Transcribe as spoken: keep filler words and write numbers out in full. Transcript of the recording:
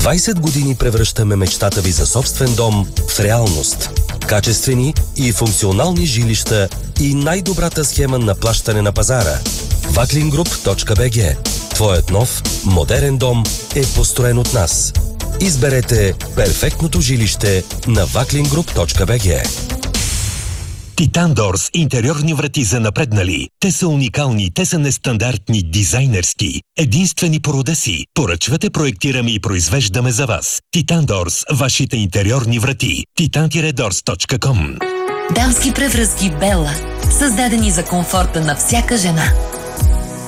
двайсет години превръщаме мечтата ви за собствен дом в реалност. Качествени и функционални жилища и най-добрата схема на плащане на пазара. ваклингруп точка би джи. Твоят нов, модерен дом е построен от нас. Изберете перфектното жилище на ваклингруп точка би джи. Титан Дорс интериорни врати за напреднали. Те са уникални, те са нестандартни, дизайнерски. Единствени по рода си. Поръчвате, проектираме и произвеждаме за вас. Титан Дорс, вашите интериорни врати. титан дорс точка ком. Дамски превръзки Бела. Създадени за комфорта на всяка жена.